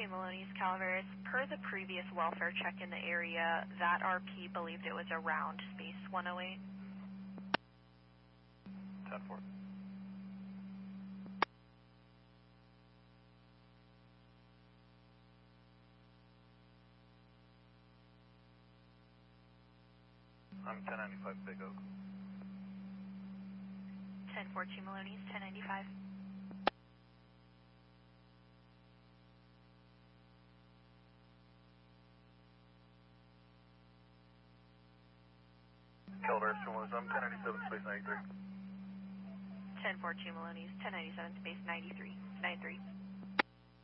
1042 Maloney's Calaveras. Per the previous welfare check in the area, that RP believed it was around space 108. 10-4. I'm 1095 Big Oak. 1042 Maloney's 1095. Calaveras 2 I'm 1097 space 93. 1042 Maloney's 1097 space 93. 93.